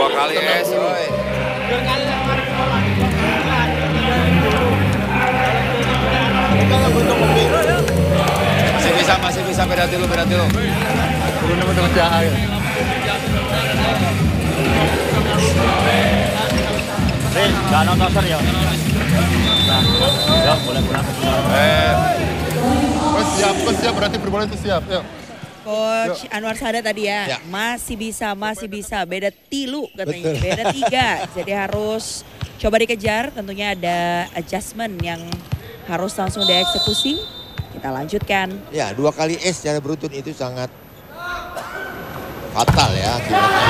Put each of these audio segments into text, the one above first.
Dua kali es, oi. Masih bisa beda tilu. Turun sama terus jahat. Gak nonton ser ya. Nah, ya boleh pulang. Siap berarti berbola itu siap. Yuk. Coach Anwar Sadat tadi ya, masih bisa, beda tilu katanya, beda 3. Jadi harus coba dikejar, tentunya ada adjustment yang harus langsung dieksekusi. Kita lanjutkan. Ya, 2 kali es secara beruntun itu sangat fatal ya akibatnya.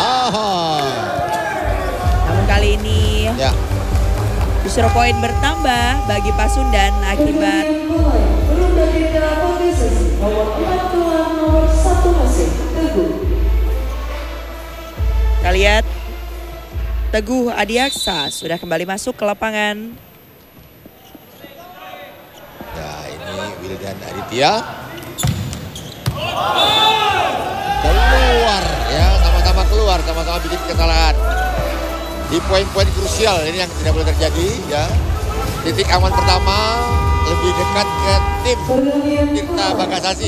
Namun kali ini justru poin bertambah bagi Pasundan akibat kita lihat Teguh Adiaksa sudah kembali masuk ke lapangan. Ya, ini Wildan Aditya. Keluar ya, sama-sama bikin kesalahan. Di poin-poin krusial ini yang tidak boleh terjadi ya. Titik aman pertama lebih dekat ke tim Tirta Bagasasi.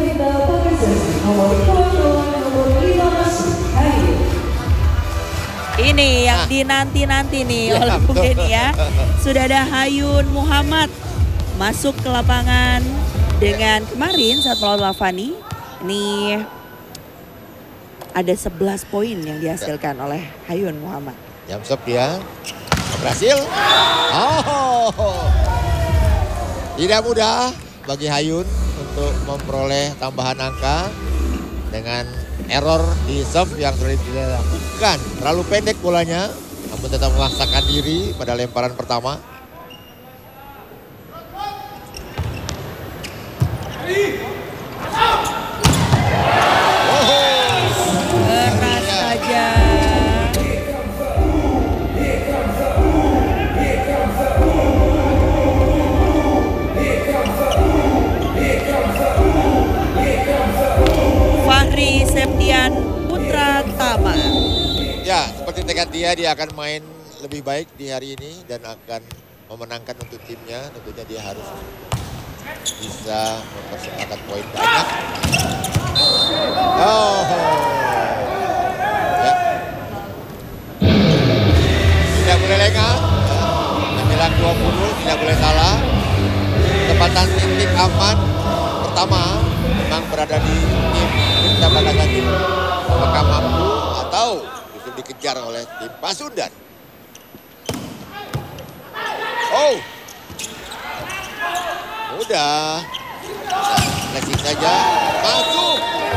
Ini yang dinanti-nanti nih oleh Bung Denny ya. Sudah ada Hayun Muhammad masuk ke lapangan dengan kemarin saat melawan Lavani. Ini ada 11 poin yang dihasilkan oleh Hayun Muhammad. Jam stop dia. Berhasil. Tidak mudah bagi Hayun untuk memperoleh tambahan angka dengan error di serve yang sudah dilakukan. Terlalu pendek bolanya, namun tetap memaksakan diri pada lemparan pertama. Keras saja. Fahri Septian Putra Tama. Ya, seperti tekad dia akan main lebih baik di hari ini dan akan memenangkan untuk timnya. Tentunya dia harus bisa mempersembahkan poin banyak. Ya. Tidak boleh lengah. Sembilan 20 tidak boleh salah. Tempatan titik aman pertama memang berada di tim Tirta Bagasasi. Apakah mampu atau justru dikejar oleh tim Pasundan? Mudah. Flashing saja. Masuk.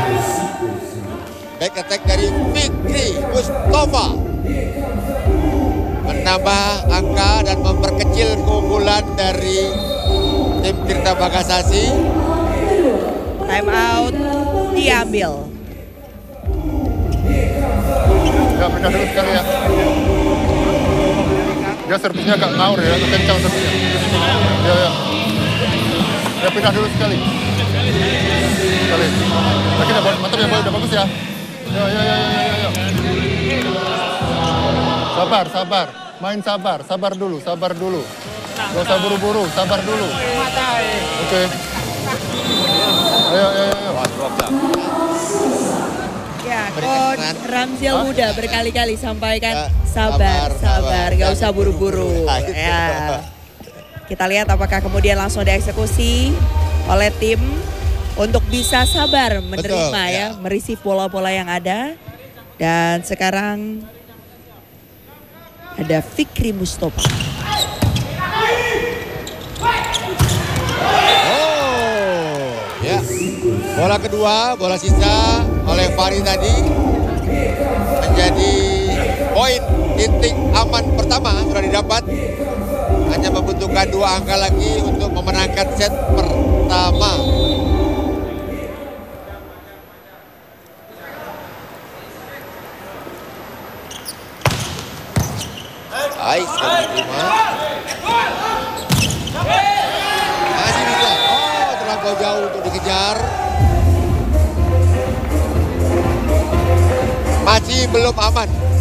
Back attack dari Fikri Mustafa. Menambah angka dan memperkecil keunggulan dari tim Tirta Bagasasi. Time out diambil. Ya, pindah dulu sekali ya. Dia servisnya agak ngawur ya, agak kencang servisnya. Ya. Ya, pindah dulu sekali. Lagi mantap ya, udah bagus ya. Ya. Sabar. Main sabar dulu. Gak usah buru-buru, sabar dulu. Oke. Ayo. Ya, Coach Ramziel Huda berkali-kali sampaikan sabar, gak usah buru-buru. Ya. Kita lihat apakah kemudian langsung dieksekusi oleh tim untuk bisa sabar menerima ya, mereceive bola-bola yang ada. Dan sekarang ada Fikri Mustafa. Ya. Bola kedua, bola sisa oleh Fahri tadi menjadi poin titik aman pertama sudah didapat. Hanya membutuhkan 2 angka lagi untuk memenangkan set pertama. Baik sekali diterima. Masih bisa. Terlampau jauh untuk dikejar. Masih belum aman.